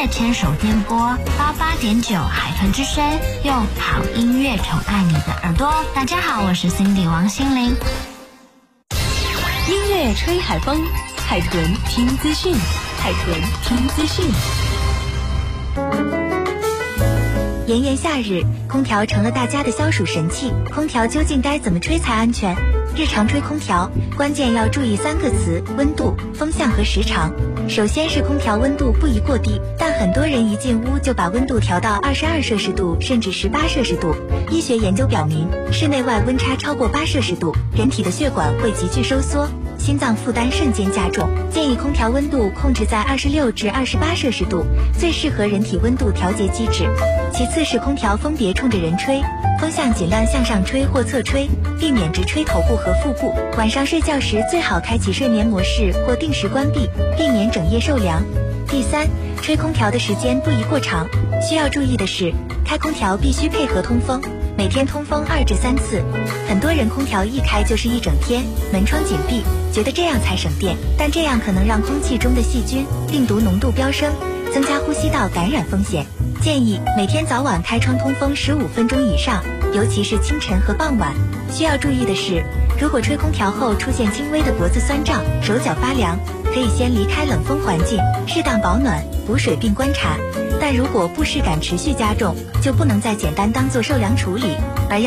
月牵手电波88.9海豚之声，用好音乐宠爱你的耳朵。大家好，我是 Cindy 王心凌。 音乐吹海风，海豚听资讯，海豚听资讯。 炎炎夏日，空调成了大家的消暑神器。空调究竟该怎么吹才安全？日常吹空调，关键要注意3个词：温度、风向和时长。首先是空调温度不宜过低，但很多人一进屋就把温度调到22摄氏度甚至18摄氏度。医学研究表明，室内外温差超过8摄氏度，人体的血管会急剧收缩，心脏负担瞬间加重。建议空调温度控制在26至28摄氏度，最适合人体温度调节机制。其次是空调风别冲着人吹，风向尽量向上吹或侧吹，避免直吹头部和腹部。晚上睡觉时最好开启睡眠模式或定时关闭，避免整夜受凉。第三，吹空调的时间不宜过长。需要注意的是，开空调必须配合通风，每天通风2至3次。很多人空调一开就是一整天，门窗紧闭，觉得这样才省电，但这样可能让空气中的细菌、病毒浓度飙升，增加呼吸道感染风险。建议每天早晚开窗通风15分钟以上，尤其是清晨和傍晚。需要注意的是，如果吹空调后出现轻微的脖子酸胀、手脚发凉，可以先离开冷风环境，适当保暖、补水并观察。但如果不适感持续加重，就不能再简单当做受凉处理，而